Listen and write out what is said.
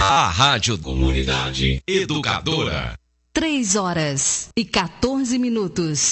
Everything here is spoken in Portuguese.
A Rádio Comunidade Educadora. 3 horas e 14 minutos.